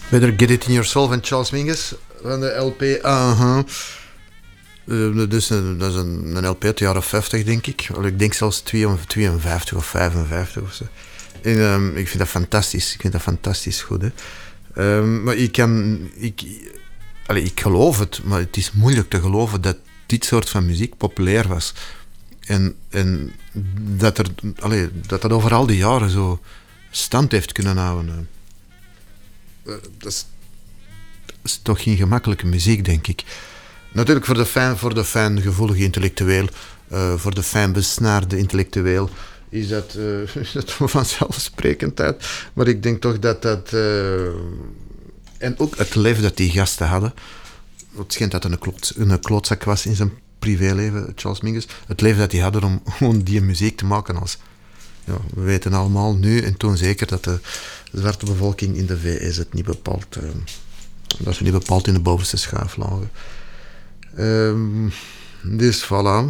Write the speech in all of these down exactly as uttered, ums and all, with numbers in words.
Better Get It In Yourself van Charles Mingus van de L P. Uh-huh. Uh, dat is, een, dat is een, een L P uit de jaren vijftig, denk ik. Ik denk zelfs tweeënvijftig of vijfenvijftig of zo. En, um, ik vind dat fantastisch. Ik vind dat fantastisch goed. Hè. Um, maar ik kan... Ik, allez, ik geloof het, maar het is moeilijk te geloven dat dit soort van muziek populair was. En, en dat, er, allez, dat dat over al die jaren zo stand heeft kunnen houden. Uh, dat, is, dat is toch geen gemakkelijke muziek, denk ik. Natuurlijk voor de fan, voor de fijngevoelige intellectueel, uh, voor de fijnbesnaarde intellectueel, is dat, uh, is dat vanzelfsprekendheid. Maar ik denk toch dat dat... Uh, en ook het lef dat die gasten hadden. Het schijnt dat een, kloot, een klootzak was in zijn privéleven, Charles Mingus. Het lef dat die hadden om, om die muziek te maken als... Ja, we weten allemaal nu en toen zeker dat de zwarte bevolking in de V S het niet bepaald... Uh, dat ze niet bepaald in de bovenste schuif lagen. Um, dus voilà.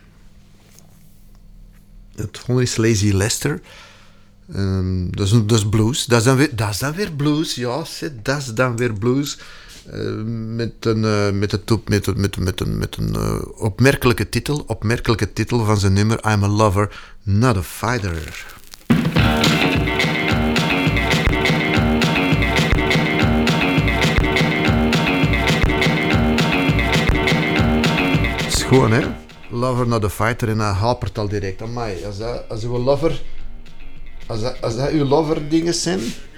Het volgende is Lazy Lester. Um, dat, is, dat is blues. Dat is dan weer, dat is dan weer blues. Ja, dat is dan weer blues. Uh, met een, uh, met een, met een, met een, met een, met een uh, opmerkelijke titel. Opmerkelijke titel van zijn nummer I'm a Lover, Not a Fighter. Gewoon, hè? Lover, not a fighter. En hij hapert al direct. Amai, als dat, als uw lover... Als dat, als dat uw lover dingen zijn...